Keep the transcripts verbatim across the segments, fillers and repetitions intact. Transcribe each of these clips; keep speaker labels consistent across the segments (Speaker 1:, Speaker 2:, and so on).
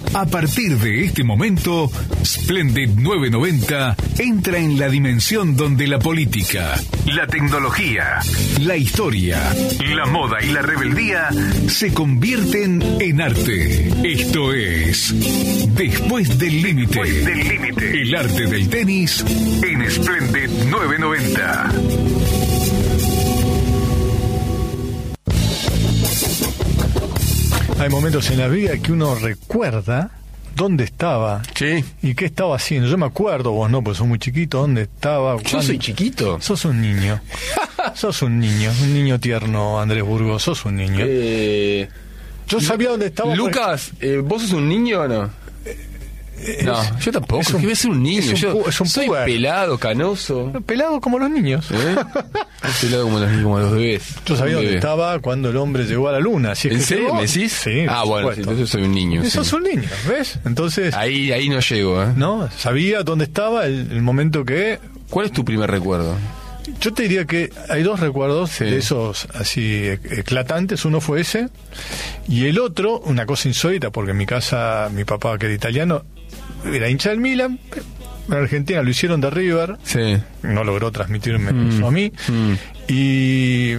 Speaker 1: A partir de este momento, Splendid nueve noventa entra en la dimensión donde la política, la tecnología, la historia, la moda y la rebeldía se convierten en arte. Esto es Después del Límite. Después del Límite. El arte del tenis en Splendid nueve noventa.
Speaker 2: Hay momentos en la vida que uno recuerda dónde estaba,
Speaker 3: sí,
Speaker 2: y qué estaba haciendo. Yo me acuerdo, vos no, pues sos muy chiquito, dónde estaba.
Speaker 3: Yo
Speaker 2: cuándo...
Speaker 3: soy chiquito.
Speaker 2: Sos un niño. Sos un niño, un niño tierno, Andrés Burgos, sos un niño.
Speaker 3: Eh,
Speaker 2: Yo sabía dónde estaba.
Speaker 3: Lucas, eh, ¿vos sos un niño o no?
Speaker 2: Es,
Speaker 3: no, yo tampoco. Es
Speaker 2: un,
Speaker 3: que voy a ser un niño.
Speaker 2: Es un,
Speaker 3: yo
Speaker 2: es un
Speaker 3: soy
Speaker 2: puber.
Speaker 3: pelado, canoso.
Speaker 2: Pelado como los niños.
Speaker 3: ¿Eh? Pelado como los, como los bebés.
Speaker 2: Yo sabía dónde estaba cuando el hombre llegó a la luna. Si es
Speaker 3: ¿En
Speaker 2: que
Speaker 3: serio?
Speaker 2: llegó,
Speaker 3: ¿Me decís?
Speaker 2: Sí.
Speaker 3: Ah, bueno, sí, entonces soy un niño.
Speaker 2: Eso
Speaker 3: sí.
Speaker 2: es un niño, ¿ves? Entonces.
Speaker 3: Ahí, ahí no llego, ¿eh?
Speaker 2: No, sabía dónde estaba el, el momento que.
Speaker 3: ¿Cuál es tu primer recuerdo?
Speaker 2: Yo te diría que hay dos recuerdos
Speaker 3: sí.
Speaker 2: de esos así eclatantes. Uno fue ese, y el otro, una cosa insólita, porque en mi casa, mi papá, que era italiano, era hincha del Milan. En Argentina lo hicieron de River.
Speaker 3: Sí.
Speaker 2: No logró transmitirme
Speaker 3: mm.
Speaker 2: eso a mí.
Speaker 3: Mm.
Speaker 2: Y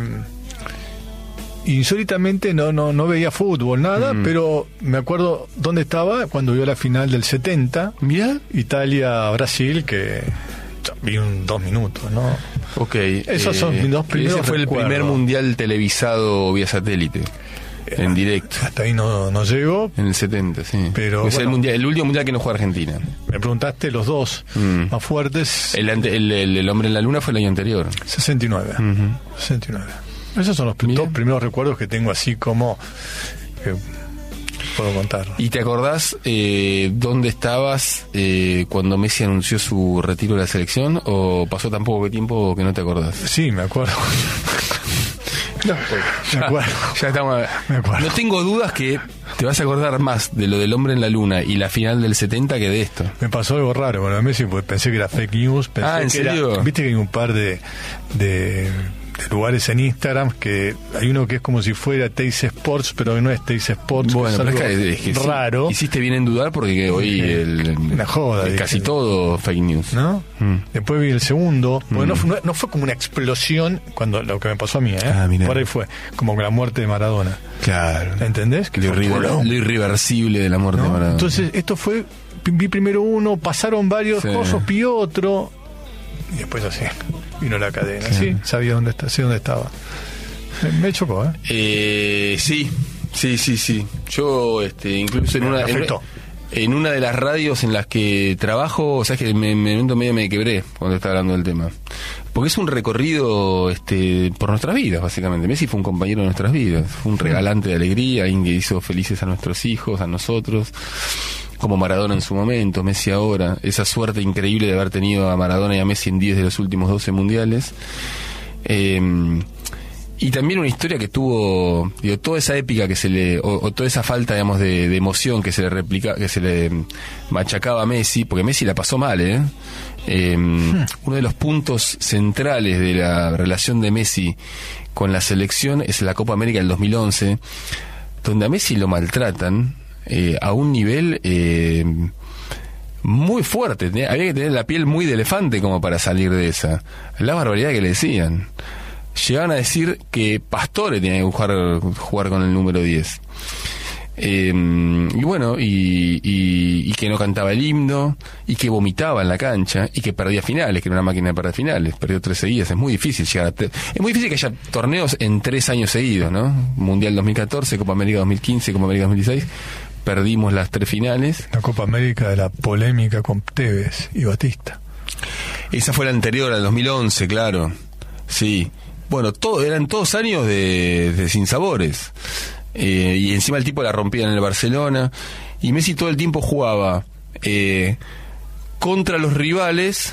Speaker 2: insólitamente no no no veía fútbol, nada, mm. pero me acuerdo dónde estaba cuando vio la final del setenta.
Speaker 3: ¿Mira?
Speaker 2: Italia-Brasil, que vi un dos minutos, ¿no?
Speaker 3: Ok.
Speaker 2: Esos son
Speaker 3: eh,
Speaker 2: mis dos primeros
Speaker 3: Ese fue
Speaker 2: recuerdos.
Speaker 3: el primer mundial televisado vía satélite. En directo.
Speaker 2: Hasta ahí no, no llego.
Speaker 3: En el setenta, sí.
Speaker 2: Pero
Speaker 3: es
Speaker 2: bueno,
Speaker 3: el, mundial, el último mundial que no juega Argentina.
Speaker 2: Me preguntaste los dos mm. más fuertes.
Speaker 3: El, ante, el, el, el Hombre en la Luna fue el año anterior.
Speaker 2: sesenta y nueve.
Speaker 3: Uh-huh.
Speaker 2: sesenta y nueve. Esos son los dos primeros recuerdos que tengo así como... que puedo contar.
Speaker 3: ¿Y te acordás eh, dónde estabas eh, cuando Messi anunció su retiro de la selección? ¿O pasó tan poco tiempo que no te acordás?
Speaker 2: Sí, me acuerdo. No,
Speaker 3: ya,
Speaker 2: me acuerdo.
Speaker 3: Ya estamos.
Speaker 2: Me acuerdo.
Speaker 3: No tengo dudas que te vas a acordar más de lo del Hombre en la Luna y la final del setenta que de esto.
Speaker 2: Me pasó algo raro con Messi, porque pensé que era fake news. Pensé
Speaker 3: ah, ¿en
Speaker 2: que
Speaker 3: serio?
Speaker 2: Era, viste que hay un par de, de, de lugares en Instagram que hay uno que es como si fuera Teis Sports, pero que no es Teis Sports.
Speaker 3: Bueno,
Speaker 2: que es
Speaker 3: pero
Speaker 2: algo
Speaker 3: es que, es que
Speaker 2: raro.
Speaker 3: Sí, hiciste bien en dudar porque hoy
Speaker 2: eh,
Speaker 3: el,
Speaker 2: una joda,
Speaker 3: el, casi todo fake news.
Speaker 2: ¿No? Mm. Después vi el segundo.
Speaker 3: Mm.
Speaker 2: Bueno, no, fue, no fue como una explosión cuando lo que me pasó a mí, ¿eh?
Speaker 3: Ah,
Speaker 2: por ahí fue como con la muerte de Maradona.
Speaker 3: Claro.
Speaker 2: ¿Entendés?
Speaker 3: Que lo, irriver, lo irreversible de la muerte, ¿no?, de Maradona.
Speaker 2: Entonces, esto fue, vi primero uno, pasaron varios
Speaker 3: sí.
Speaker 2: cosas, vi otro, y después así, vino la cadena. Sí, sí sabía dónde, está, sé dónde estaba. Me, me chocó, ¿eh?
Speaker 3: ¿eh? Sí, sí, sí, sí. Yo, este, incluso en una, en, en una de las radios en las que trabajo, o sea, que me, me medio me quebré cuando estaba hablando del tema. Porque es un recorrido este, por nuestras vidas, básicamente. Messi fue un compañero de nuestras vidas, fue un regalante de alegría, alguien que hizo felices a nuestros hijos, a nosotros, como Maradona en su momento, Messi ahora. Esa suerte increíble de haber tenido a Maradona y a Messi en diez de los últimos doce mundiales. Eh, y también una historia que tuvo, digo, toda esa épica que se le, o, o toda esa falta, digamos, de, de emoción que se le replica, que se le machacaba a Messi, porque Messi la pasó mal, ¿eh? Eh, hmm. Uno de los puntos centrales de la relación de Messi con la selección es la Copa América del dos mil once, donde a Messi lo maltratan eh, a un nivel eh, muy fuerte. Había que tener la piel muy de elefante como para salir de esa. La barbaridad que le decían. Llegaban a decir que Pastore tenía que jugar, jugar con el número diez. Eh, y bueno, y, y, y que no cantaba el himno, y que vomitaba en la cancha, y que perdía finales, que era una máquina de perder finales. Perdió tres seguidas. Es muy difícil llegar a te- es muy difícil que haya torneos en tres años seguidos, ¿no? Mundial dos mil catorce, Copa América dos mil quince, Copa América dos mil dieciséis. Perdimos las tres finales.
Speaker 2: La Copa América de la polémica con Tevez y Batista.
Speaker 3: Esa fue la anterior, al dos mil once, claro. Sí. Bueno, todo, eran todos años de, de sinsabores. Eh, y encima el tipo la rompía en el Barcelona. Y Messi todo el tiempo jugaba eh, contra los rivales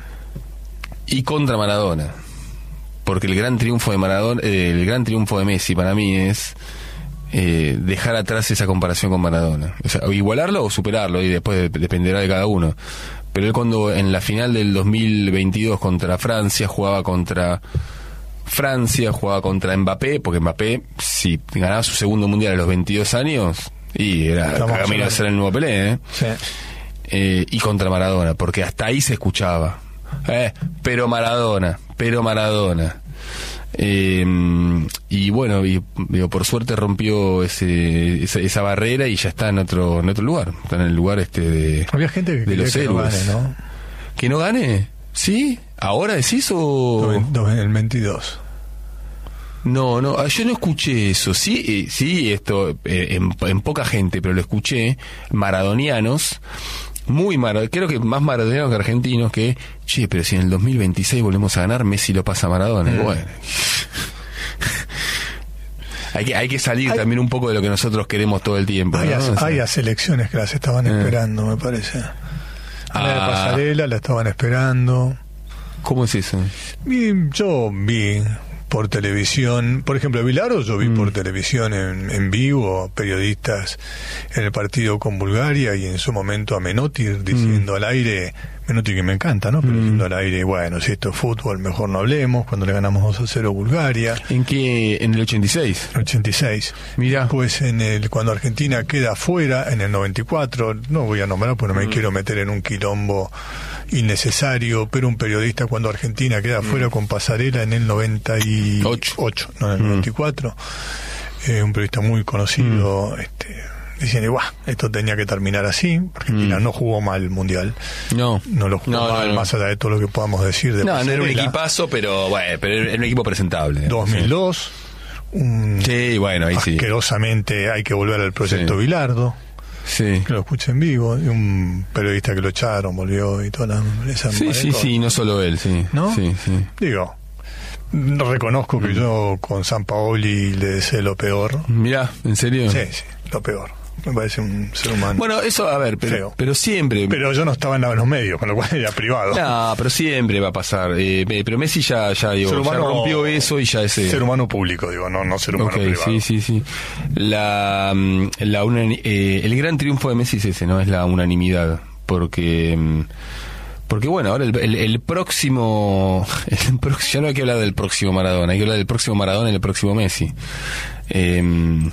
Speaker 3: y contra Maradona. Porque el gran triunfo de Maradona, eh, el gran triunfo de Messi para mí es eh, dejar atrás esa comparación con Maradona. O sea, o igualarlo o superarlo, y después de, dependerá de cada uno. Pero él, cuando en la final del dos mil veintidós contra Francia jugaba contra Francia, jugaba contra Mbappé, porque Mbappé, si ganaba su segundo mundial a los veintidós años, Y era camino a ser el nuevo Pelé, ¿eh?
Speaker 2: Sí.
Speaker 3: Eh, y contra Maradona, porque hasta ahí se escuchaba. Eh, pero Maradona, pero Maradona. Eh, y bueno, y, digo, por suerte rompió ese, esa, esa barrera y ya está en otro en otro lugar. Está en el lugar este de,
Speaker 2: había gente que
Speaker 3: de los
Speaker 2: que
Speaker 3: héroes.
Speaker 2: No gane, ¿no?
Speaker 3: ¿Que no gane? ¿Sí? ¿Ahora decís o...?
Speaker 2: No, en el veintidós.
Speaker 3: No, no, yo no escuché eso. Sí, eh, sí, esto eh, en, en poca gente, pero lo escuché. Maradonianos, muy maradonianos, creo que más maradonianos que argentinos, que, che, pero si en el dos mil veintiséis volvemos a ganar, Messi lo pasa a Maradona. Mm. Bueno. hay, que, hay que salir hay, también un poco de lo que nosotros queremos todo el tiempo.
Speaker 2: Hay,
Speaker 3: ¿no?
Speaker 2: as,
Speaker 3: o sea,
Speaker 2: hay a selecciones que las estaban eh. esperando, me parece. A ah. la Pasarela la estaban esperando.
Speaker 3: ¿Cómo es eso?
Speaker 2: Y yo vi por televisión, por ejemplo, Vilaro yo vi mm. por televisión en, en vivo periodistas en el partido con Bulgaria y en su momento a Menotti diciendo mm. al aire, Menotti que me encanta, ¿no? Pero mm. diciendo al aire, bueno, si esto es fútbol, mejor no hablemos, cuando le ganamos dos a cero a Bulgaria.
Speaker 3: ¿En qué? ¿En el ochenta y seis?
Speaker 2: En el ochenta y seis.
Speaker 3: Mira.
Speaker 2: Pues en el, cuando Argentina queda afuera, en el noventa y cuatro, no voy a nombrar porque no me mm. quiero meter en un quilombo innecesario, pero un periodista cuando Argentina queda afuera mm. con Pasarela en el noventa y ocho, no en el mm. noventa y cuatro, eh, un periodista muy conocido, mm. este, diciendo, guau, esto tenía que terminar así. Argentina mm. no jugó mal el Mundial,
Speaker 3: no
Speaker 2: no lo jugó
Speaker 3: no,
Speaker 2: mal,
Speaker 3: no, no.
Speaker 2: más allá de todo lo que podamos decir de
Speaker 3: no,
Speaker 2: Pasarela.
Speaker 3: No era un equipazo, pero bueno, pero era un equipo presentable.
Speaker 2: dos mil dos, sí. Un,
Speaker 3: sí, bueno, ahí
Speaker 2: asquerosamente
Speaker 3: sí.
Speaker 2: hay que volver al proyecto sí. Bilardo.
Speaker 3: Sí.
Speaker 2: Que lo escuché en vivo, y un periodista que lo echaron, volvió y toda la, esa
Speaker 3: sí, sí, sí, no solo él, sí.
Speaker 2: ¿No?
Speaker 3: Sí, sí.
Speaker 2: Digo, reconozco que mm. yo con Sampaoli le deseo lo peor.
Speaker 3: Mirá, ¿en serio?
Speaker 2: Sí, sí, lo peor. Me parece un ser humano.
Speaker 3: Bueno, eso, a ver, pero, pero siempre.
Speaker 2: Pero yo no estaba en los medios, con lo cual era privado.
Speaker 3: No, pero siempre va a pasar. Eh, pero Messi ya, ya, digo, ser humano, ya rompió eso y ya ese.
Speaker 2: Ser humano público, digo, no, no ser humano
Speaker 3: okay,
Speaker 2: privado.
Speaker 3: Sí, sí, sí. La, la una, eh, el gran triunfo de Messi es ese, ¿no? Es la unanimidad. Porque. Porque bueno, ahora el, el, el próximo. El próximo, ya no hay que hablar del próximo Maradona, hay que hablar del próximo Maradona y el próximo Messi. Eh.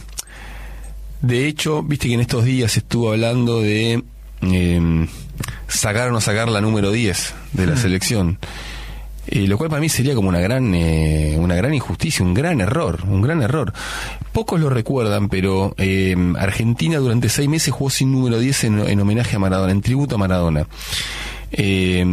Speaker 3: De hecho, viste que en estos días estuvo hablando de eh, sacar o no sacar la número diez de la selección, eh, lo cual para mí sería como una gran eh, una gran injusticia, un gran error, un gran error. Pocos lo recuerdan, pero eh, Argentina durante seis meses jugó sin número diez en, en homenaje a Maradona, en tributo a Maradona. Eh,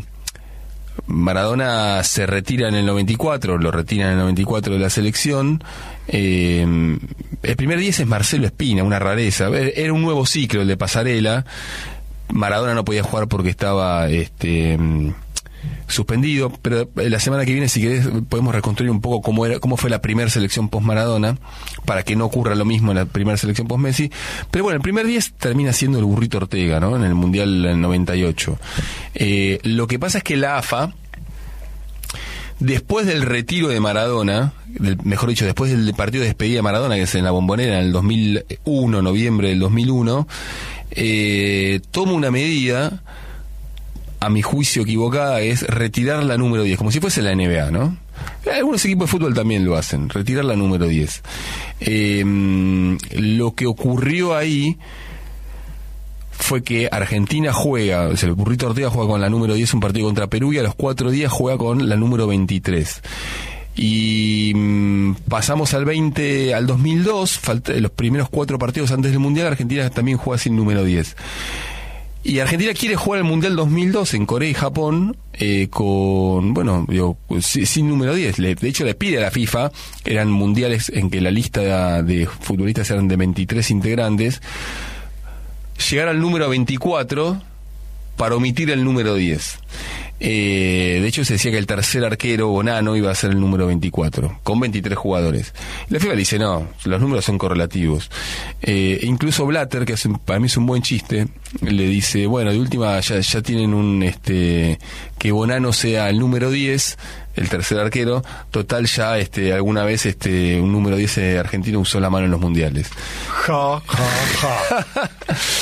Speaker 3: Maradona se retira en el noventa y cuatro, lo retira en el noventa y cuatro de la selección. Eh, el primer diez es Marcelo Espina, una rareza. Era un nuevo ciclo el de Pasarela. Maradona no podía jugar porque estaba este, suspendido, pero la semana que viene, si querés, podemos reconstruir un poco cómo era, cómo fue la primera selección post Maradona, para que no ocurra lo mismo en la primera selección post Messi. Pero bueno, el primer diez termina siendo el Burrito Ortega, ¿no? En el Mundial del noventa y ocho. Eh, lo que pasa es que la A F A, después del retiro de Maradona, del, mejor dicho, después del partido de despedida de Maradona, que es en la Bombonera en el dos mil uno, noviembre del dos mil uno, eh, toma una medida, a mi juicio equivocada, es retirar la número diez, como si fuese la N B A, ¿no? Algunos equipos de fútbol también lo hacen, retirar la número diez. Eh, lo que ocurrió ahí fue que Argentina juega, o sea, el Burrito Ortega juega con la número diez un partido contra Perú y a los cuatro días juega con la número veintitrés. Y mmm, pasamos al veinte, al dos mil dos, falta, los primeros cuatro partidos antes del Mundial, Argentina también juega sin número diez. Y Argentina quiere jugar el Mundial dos mil dos en Corea y Japón eh, con, bueno, digo, sin, sin número diez. Le, de hecho, le pide a la FIFA, eran mundiales en que la lista de futbolistas eran de veintitrés integrantes, llegar al número veinticuatro para omitir el número diez. Eh, de hecho se decía que el tercer arquero, Bonano, iba a ser el número veinticuatro, con veintitrés jugadores. La FIFA le dice, no, los números son correlativos. Eh, incluso Blatter, que es, para mí es un buen chiste, le dice, bueno, de última ya, ya tienen un, este, que Bonano sea el número diez, el tercer arquero, total ya, este, alguna vez, este, un número diez argentino usó la mano en los mundiales.
Speaker 2: Ja, ja, ja.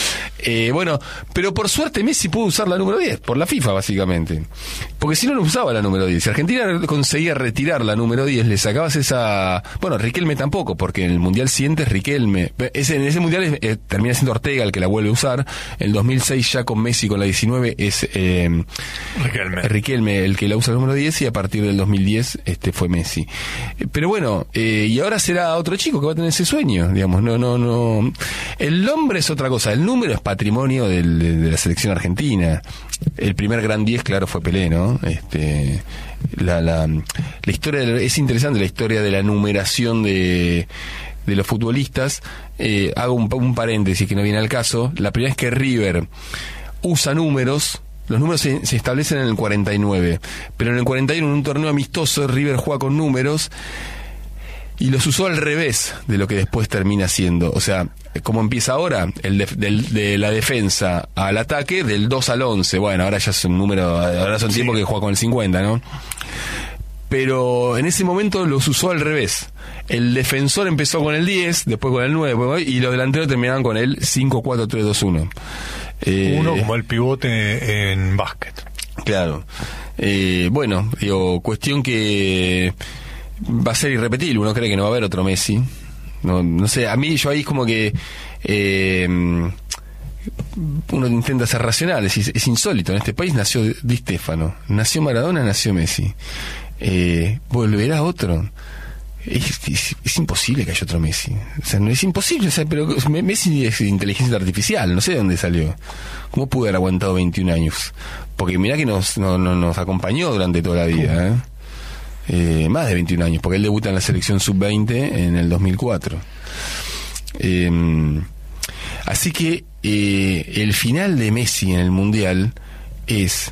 Speaker 3: Eh, bueno, pero por suerte Messi pudo usar la número diez, por la FIFA básicamente. Porque si no, no usaba la número diez. Si Argentina conseguía retirar la número diez, le sacabas esa... Bueno, Riquelme tampoco, porque en el Mundial siguiente es Riquelme. Ese, en ese Mundial eh, termina siendo Ortega el que la vuelve a usar. En el dos mil seis ya con Messi con la diecinueve es eh,
Speaker 2: Riquelme.
Speaker 3: Riquelme el que la usa el número diez, y a partir del dos mil diez este fue Messi. Pero bueno, eh, y ahora será otro chico que va a tener ese sueño, digamos. No, no, no. El nombre es otra cosa, el número es patrimonio del, de, de la selección argentina. El primer gran diez, claro, fue Pelé, ¿no? Este, la, la, la historia de, es interesante la historia de la numeración de, de los futbolistas. Eh, hago un, un paréntesis que no viene al caso. La primera vez que River usa números, los números se, se establecen en el cuarenta y nueve, pero en el cuarenta y uno, en un torneo amistoso, River juega con números y los usó al revés de lo que después termina siendo. O sea, como empieza ahora, el de, del, de la defensa al ataque, del dos al once. Bueno, ahora ya es un número, ahora son sí. tiempos que juega con el cincuenta, ¿no? Pero en ese momento los usó al revés. El defensor empezó con el diez, después con el nueve, y los delanteros terminaban con el cinco cuatro tres dos uno.
Speaker 2: Eh, Uno como el pivote en básquet.
Speaker 3: Claro. Eh, bueno, digo, cuestión que va a ser irrepetible. Uno cree que no va a haber otro Messi. No, no sé, a mí yo ahí es como que eh, uno intenta ser racional. Es, es insólito. En este país nació Di Stéfano, nació Maradona, nació Messi. Eh, ¿Volverá otro? Es, es, es imposible que haya otro Messi. O sea, no es imposible. O sea, pero Messi es inteligencia artificial. No sé de dónde salió. ¿Cómo pudo haber aguantado veintiún años? Porque mirá que nos, no, no, nos acompañó durante toda la vida, ¿eh? Eh, más de veintiún años, porque él debuta en la selección sub veinte en el dos mil cuatro. Eh, así que eh, el final de Messi en el Mundial es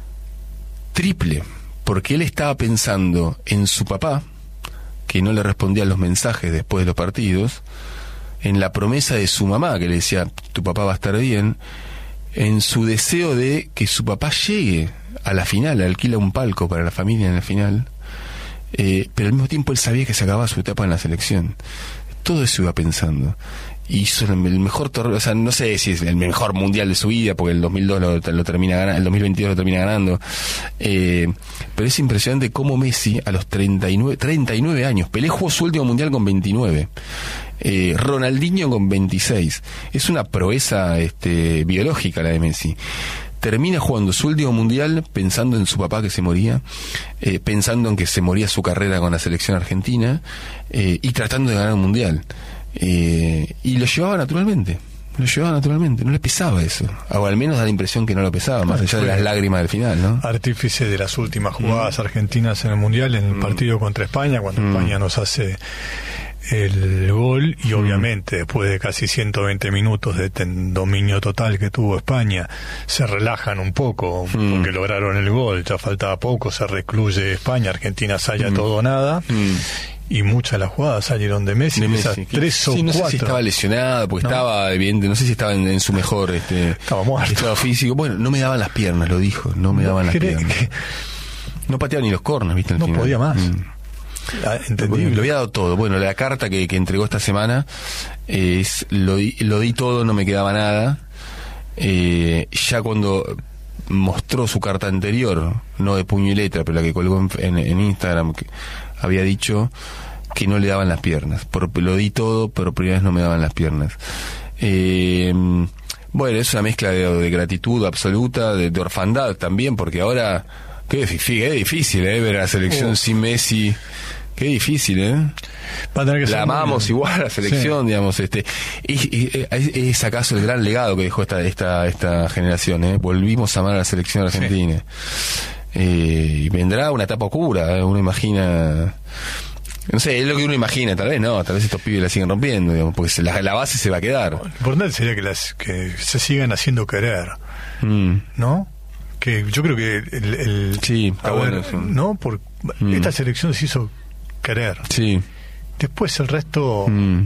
Speaker 3: triple, porque él estaba pensando en su papá, que no le respondía a los mensajes después de los partidos, en la promesa de su mamá, que le decía, tu papá va a estar bien, en su deseo de que su papá llegue a la final, alquila un palco para la familia en la final, eh, pero al mismo tiempo él sabía que se acababa su etapa en la selección. Todo eso iba pensando. Hizo el mejor torneo, o sea, no sé si es el mejor mundial de su vida, porque el dos mil dos lo, lo termina ganando, el dos mil veintidós lo termina ganando. Eh, pero es impresionante cómo Messi a los treinta y nueve, treinta y nueve años, Pelé jugó su último mundial con veintinueve, eh, Ronaldinho con veintiséis. Es una proeza este, biológica la de Messi. Termina jugando su último mundial pensando en su papá que se moría, eh, pensando en que se moría su carrera con la selección argentina, eh, y tratando de ganar un mundial. Eh, y lo llevaba naturalmente, lo llevaba naturalmente, no le pesaba eso, o al menos da la impresión que no lo pesaba, más allá de las lágrimas del final, ¿no?
Speaker 2: Artífice de las últimas jugadas mm. argentinas en el mundial, en el mm. partido contra España, cuando mm. España nos hace el gol, y obviamente después de casi ciento veinte minutos de ten, dominio total que tuvo España, se relajan un poco mm. porque lograron el gol, ya faltaba poco, se recluye España, Argentina sale a mm. todo o nada. Mm. Y muchas de las jugadas salieron de Messi, de Messi. Esas tres o
Speaker 3: sí, no
Speaker 2: cuatro.
Speaker 3: Sé si estaba lesionado, porque no. estaba evidente, no sé si estaba en, en su mejor este,
Speaker 2: estaba muerto.
Speaker 3: estado físico. Bueno, no me daban las piernas, lo dijo, no me daban las piernas. Que... No pateaba ni los corners, ¿viste? Al
Speaker 2: no
Speaker 3: final.
Speaker 2: podía más. Mm.
Speaker 3: Ah, lo, lo había dado todo. Bueno, la carta que, que entregó esta semana es lo di, lo di todo, no me quedaba nada. Eh, ya cuando mostró su carta anterior, no de puño y letra, pero la que colgó en, en, en Instagram, que había dicho que no le daban las piernas. Por, lo di todo, pero primera vez no me daban las piernas. Eh, bueno, es una mezcla de, de gratitud absoluta, de, de orfandad también, porque ahora qué, qué difícil, ¿eh? Ver a la selección oh. sin Messi. Qué difícil, ¿eh?
Speaker 2: Va a tener que
Speaker 3: la amamos igual a la selección, sí. digamos, este, y, y, y, es acaso el gran legado que dejó esta esta esta generación, ¿eh? Volvimos a amar a la selección argentina. Sí. Eh, y vendrá una etapa oscura, ¿eh? Uno imagina, no sé, es lo que uno imagina, tal vez no, tal vez estos pibes la siguen rompiendo, digamos, porque se, la, la base se va a quedar.
Speaker 2: Lo importante sería que las que se sigan haciendo querer, mm. ¿no? Que yo creo que el, el
Speaker 3: sí, está bueno
Speaker 2: ver,
Speaker 3: eso.
Speaker 2: ¿no? Por mm. esta selección se hizo querer.
Speaker 3: Sí.
Speaker 2: Después el resto mm.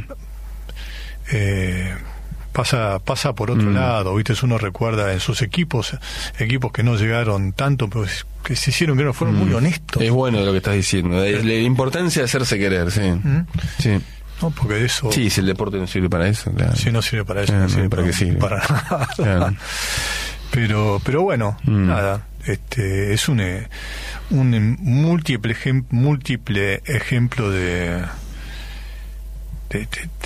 Speaker 2: eh, pasa pasa por otro mm. lado, ¿viste? Uno recuerda en sus equipos, equipos que no llegaron tanto, pero que se hicieron que no fueron mm. muy honestos.
Speaker 3: Es bueno lo que estás diciendo, la, la importancia de hacerse querer, sí. Mm. Sí.
Speaker 2: ¿no? Porque eso...
Speaker 3: Sí, si el deporte no sirve para eso, claro.
Speaker 2: Si no sirve para eso,
Speaker 3: eh,
Speaker 2: no sirve
Speaker 3: para,
Speaker 2: para,
Speaker 3: qué sirve.
Speaker 2: para nada. Claro. Pero, pero bueno, mm. nada, este es un, un múltiple, ejem, múltiple ejemplo de... de, de,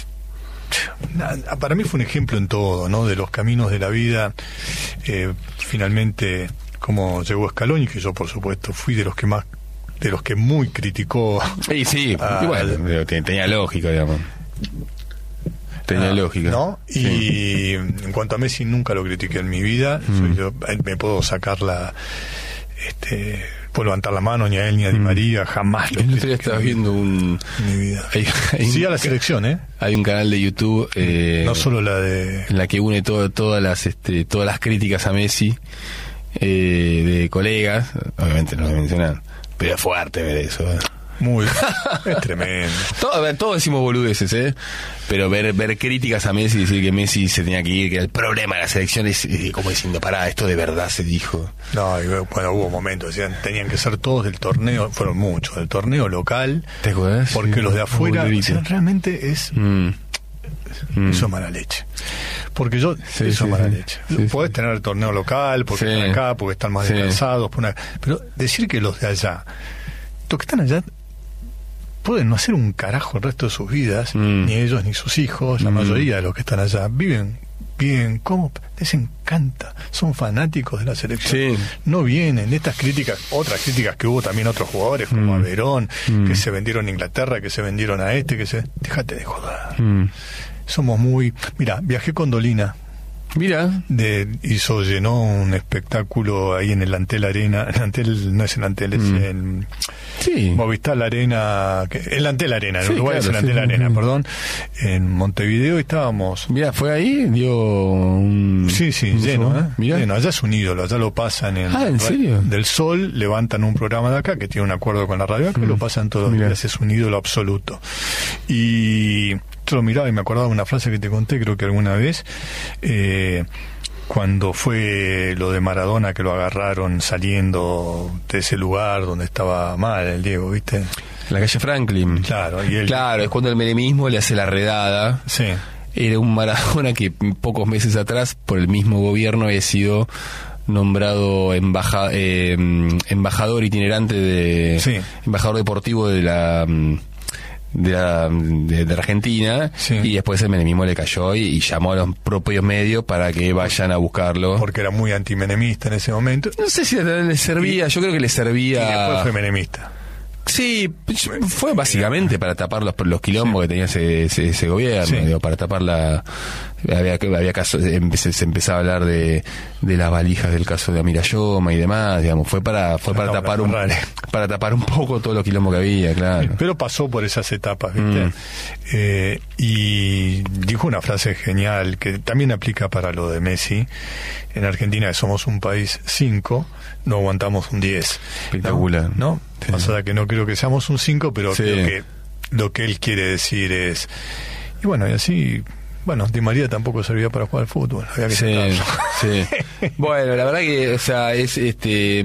Speaker 2: de nada, para mí fue un ejemplo en todo, ¿no? De los caminos de la vida. Eh, finalmente, como llegó Scaloni, que yo por supuesto fui de los que más, de los que muy criticó.
Speaker 3: Sí, sí,
Speaker 2: a,
Speaker 3: bueno, tenía lógica, digamos. Tenía ah, lógica.
Speaker 2: ¿no?
Speaker 3: Sí.
Speaker 2: Y en cuanto a Messi, nunca lo critiqué en mi vida. Mm. Soy yo, me puedo sacar la... Este, puedo levantar la mano, ni a él ni a Di María, jamás lo
Speaker 3: critiqué. El otro día estaba viendo un...
Speaker 2: En mi vida.
Speaker 3: Hay, hay
Speaker 2: sí,
Speaker 3: un,
Speaker 2: a la selección, ¿eh?
Speaker 3: Hay un canal de YouTube... Eh,
Speaker 2: no solo la de...
Speaker 3: En la que une todo, todas las este, todas las críticas a Messi, eh, de colegas, obviamente no lo voy a mencionar, pero es fuerte ver eso, ¿eh?
Speaker 2: Muy, es tremendo.
Speaker 3: Todo, todos decimos boludeces, ¿eh? Pero ver ver críticas a Messi y decir que Messi se tenía que ir, que era el problema de la selección, es, es como diciendo, pará, esto de verdad se dijo.
Speaker 2: No, y, bueno, hubo momentos, decían, tenían que ser todos del torneo, fueron muchos, del torneo local.
Speaker 3: ¿Te acuerdas?
Speaker 2: Porque sí, los de afuera, o sea, realmente es... Mm.
Speaker 3: Mm.
Speaker 2: Eso es mala leche. Porque yo,
Speaker 3: sí,
Speaker 2: eso
Speaker 3: sí,
Speaker 2: es mala
Speaker 3: sí.
Speaker 2: leche.
Speaker 3: Sí,
Speaker 2: Podés
Speaker 3: sí.
Speaker 2: tener el torneo local, porque
Speaker 3: sí.
Speaker 2: están acá, porque están más
Speaker 3: sí.
Speaker 2: descansados. Una, pero decir que los de allá, los que están allá, pueden no hacer un carajo el resto de sus vidas, mm. ni ellos ni sus hijos, la mm. mayoría de los que están allá, viven bien, ¿cómo? Les encanta, son fanáticos de la selección.
Speaker 3: Sí.
Speaker 2: No vienen estas críticas, otras críticas que hubo también otros jugadores, como
Speaker 3: mm.
Speaker 2: a Verón,
Speaker 3: mm.
Speaker 2: que se vendieron a Inglaterra, que se vendieron a este, que se... Déjate de joder.
Speaker 3: Mm.
Speaker 2: Somos muy... Mira, viajé con Dolina.
Speaker 3: Mira.
Speaker 2: De, hizo, llenó un espectáculo ahí en el Antel Arena. El Antel, no es el Antel, es
Speaker 3: mm.
Speaker 2: el
Speaker 3: sí.
Speaker 2: Movistar la Arena. Que, el Antel Arena, en
Speaker 3: sí,
Speaker 2: Uruguay
Speaker 3: claro,
Speaker 2: es el Antel
Speaker 3: sí,
Speaker 2: Arena,
Speaker 3: sí.
Speaker 2: perdón. En Montevideo y estábamos.
Speaker 3: Mira, fue ahí, dio un.
Speaker 2: Sí, sí,
Speaker 3: un
Speaker 2: lleno, ¿eh?
Speaker 3: Mirá.
Speaker 2: Lleno. Allá es un ídolo, allá lo pasan en.
Speaker 3: Ah, ¿en serio?
Speaker 2: Del Sol, levantan un programa de acá que tiene un acuerdo con la radio acá, mm. que lo pasan todos los días, es un ídolo absoluto. Y yo lo miraba y me acordaba de una frase que te conté, creo que alguna vez. Eh. Cuando fue lo de Maradona, que lo agarraron saliendo de ese lugar donde estaba mal el Diego, ¿viste?
Speaker 3: La calle Franklin.
Speaker 2: Claro, y él...
Speaker 3: Claro, es cuando el menemismo le hace la redada.
Speaker 2: Sí.
Speaker 3: Era un Maradona que pocos meses atrás, por el mismo gobierno, había sido nombrado embaja, eh, embajador itinerante de...
Speaker 2: Sí.
Speaker 3: Embajador deportivo de la... De, la, de, de Argentina,
Speaker 2: sí.
Speaker 3: Y después el menemismo le cayó y, y llamó a los propios medios para que vayan a buscarlo.
Speaker 2: Porque era muy antimenemista en ese momento.
Speaker 3: No sé si le servía, y, yo creo que le servía.
Speaker 2: Y después fue menemista.
Speaker 3: Sí, fue básicamente para tapar los, los quilombos, sí. que tenía ese, ese, ese gobierno, sí. digo, para tapar la... Había, había casos, se empezaba a hablar de, de las valijas del caso de Amirayoma y demás, digamos, fue para fue para tapar un para tapar un poco todo lo quilombo que había, claro.
Speaker 2: Pero pasó por esas etapas, ¿viste? Mm. Eh, y dijo una frase genial que también aplica para lo de Messi. En Argentina, que somos un país cinco, no aguantamos un diez.
Speaker 3: Espectacular.
Speaker 2: ¿No? ¿No? Sí. Más allá que no creo que seamos un cinco, pero
Speaker 3: sí.
Speaker 2: creo que lo que él quiere decir es... Y bueno, y así... Bueno, Di María tampoco servía para jugar al fútbol. Había que
Speaker 3: sí, sí. Bueno, la verdad que, o sea, es este...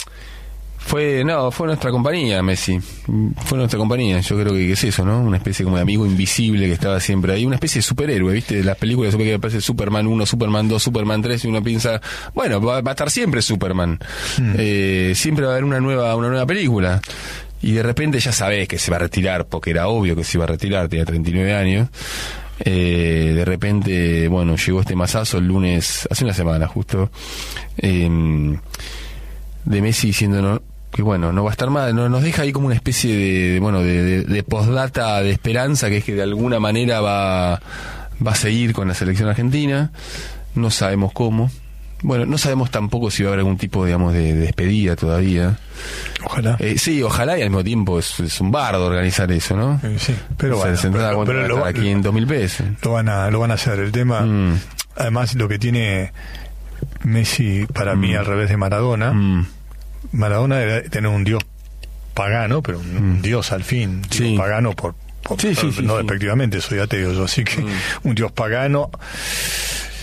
Speaker 3: Fue, no, fue nuestra compañía, Messi. Fue nuestra compañía. Yo creo que, que es eso, ¿no? Una especie como de amigo invisible que estaba siempre ahí. Una especie de superhéroe, ¿viste? Las películas que aparece Superman uno, Superman dos, Superman tres, y uno piensa, bueno, va, va a estar siempre Superman. Mm. Eh, siempre va a haber una nueva, una nueva película. Y de repente ya sabés que se va a retirar, porque era obvio que se iba a retirar, tenía treinta y nueve años. Eh, de repente, bueno, llegó este masazo el lunes, hace una semana justo, eh, de Messi diciéndonos que bueno, no va a estar mal, no, nos deja ahí como una especie de, bueno, de, de, de postdata de esperanza, que es que de alguna manera va, va a seguir con la selección argentina, no sabemos cómo. Bueno, no sabemos tampoco si va a haber algún tipo, digamos, de, de despedida todavía.
Speaker 2: Ojalá.
Speaker 3: Eh, sí, ojalá, y al mismo tiempo es, es un bardo organizar eso, ¿no?
Speaker 2: Sí, sí. Pero
Speaker 3: o sea,
Speaker 2: bueno,
Speaker 3: se
Speaker 2: pero, pero lo,
Speaker 3: aquí en dos mil pesos.
Speaker 2: Lo van a, lo van a hacer. El tema, mm. además, lo que tiene Messi para mm. mí al revés de Maradona, mm. Maradona era tener un dios pagano, pero un, un dios al fin, dios
Speaker 3: sí.
Speaker 2: pagano por, por
Speaker 3: sí, sí, sí,
Speaker 2: no
Speaker 3: sí.
Speaker 2: despectivamente, soy ateo yo, así que un dios pagano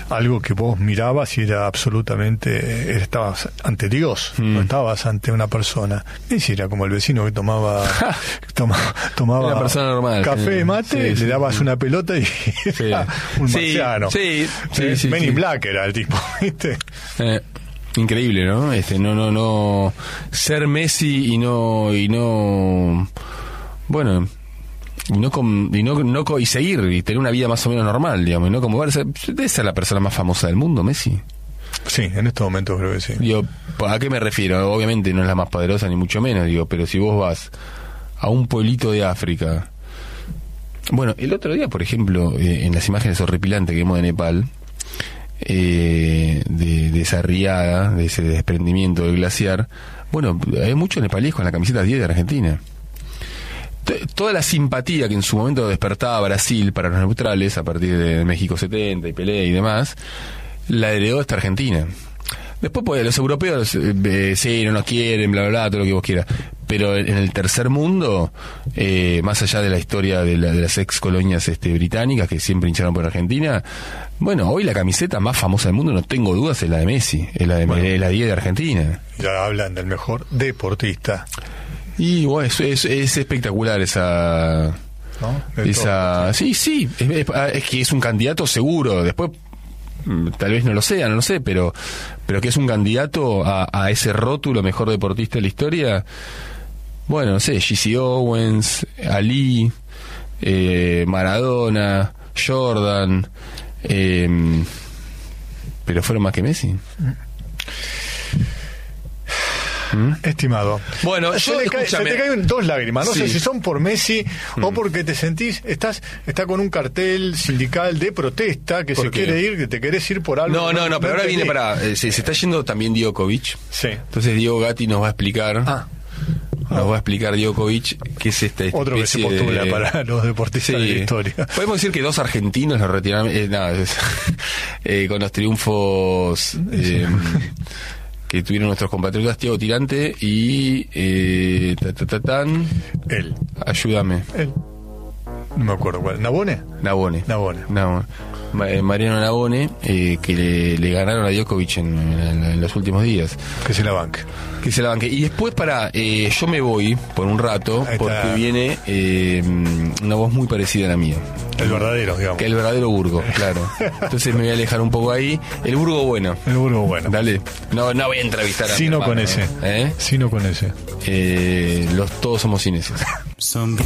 Speaker 2: algo que vos mirabas y era absolutamente, estabas ante Dios, mm. no estabas ante una persona. Messi era como el vecino que tomaba toma, tomaba
Speaker 3: una persona normal,
Speaker 2: café,
Speaker 3: sí.
Speaker 2: mate,
Speaker 3: sí,
Speaker 2: le
Speaker 3: sí,
Speaker 2: dabas
Speaker 3: sí.
Speaker 2: una pelota y
Speaker 3: sí.
Speaker 2: era un
Speaker 3: sí,
Speaker 2: marciano.
Speaker 3: Sí, sí,
Speaker 2: eh,
Speaker 3: sí,
Speaker 2: Men
Speaker 3: sí.
Speaker 2: in Black era el tipo, ¿viste?
Speaker 3: Eh, increíble, ¿no? Este, no, no, no. Ser Messi y no, y no. Bueno. Y no, com, y, no, no y seguir y tener una vida más o menos normal, digamos, y no como verse. Debe ser la persona más famosa del mundo, Messi.
Speaker 2: Sí, en estos momentos creo que sí.
Speaker 3: Digo, ¿a qué me refiero? Obviamente no es la más poderosa ni mucho menos, digo, pero si vos vas a un pueblito de África. Bueno, el otro día, por ejemplo, eh, en las imágenes horripilantes que vimos de Nepal, eh, de, de esa riada, de ese desprendimiento del glaciar, bueno, hay muchos nepalíes con la camiseta diez de Argentina. Toda la simpatía que en su momento despertaba Brasil para los neutrales a partir de México setenta y Pelé y demás, la heredó esta Argentina. Después pues, los europeos eh, sí, no nos quieren, bla bla bla, todo lo que vos quieras, pero en el tercer mundo, eh, más allá de la historia de, la, de las ex colonias este, británicas que siempre hincharon por Argentina, bueno, hoy la camiseta más famosa del mundo, no tengo dudas, es la de Messi, es la de bueno, es la diez de Argentina.
Speaker 2: Ya hablan del mejor deportista.
Speaker 3: Y bueno, es, es, es espectacular esa... ¿No? Esa todo, sí, sí, sí es, es, es que es un candidato seguro. Después, tal vez no lo sea, no lo sé, pero pero que es un candidato a, a ese rótulo mejor deportista de la historia. Bueno, no sé, G C Owens, Ali, eh, Maradona, Jordan, eh, pero fueron más que Messi. ¿Mm?
Speaker 2: Estimado.
Speaker 3: Bueno,
Speaker 2: se,
Speaker 3: yo,
Speaker 2: le cae, se te caen dos lágrimas. No sí. sé si son por Messi mm. o porque te sentís, estás, está con un cartel sindical de protesta que se qué? quiere ir, que te querés ir por algo.
Speaker 3: No, no, no, no pero ahora viene para. Eh, se, se está yendo también Djokovic.
Speaker 2: Sí.
Speaker 3: Entonces Diego Gatti nos va a explicar.
Speaker 2: Ah.
Speaker 3: Nos va a explicar Djokovic qué es este.
Speaker 2: Otro que se postula de, para los deportistas sí. de la historia.
Speaker 3: Podemos decir que dos argentinos lo retiraron. Eh, nada, eh, con los triunfos. Eh, que tuvieron nuestros compatriotas Thiago Tirante y eh, ta, ta, ta, tan
Speaker 2: él
Speaker 3: ayúdame
Speaker 2: él no me acuerdo cuál. ¿Nabone?
Speaker 3: Nabone
Speaker 2: Nabone,
Speaker 3: Nabone. Eh, Mariano Nabone eh, que le, le ganaron a Djokovic en, en, en los últimos días.
Speaker 2: Que se la banque
Speaker 3: que se la banque y después para eh, yo me voy por un rato porque viene eh, una voz muy parecida a la mía.
Speaker 2: El verdadero, digamos.
Speaker 3: Que el verdadero Burgo, claro. Entonces me voy a alejar un poco ahí. El Burgo bueno.
Speaker 2: El Burgo bueno.
Speaker 3: Dale. No, no voy a entrevistar a
Speaker 2: Sino con ese.
Speaker 3: ¿Eh?
Speaker 2: Sino con ese.
Speaker 3: Eh, los todos somos cineses.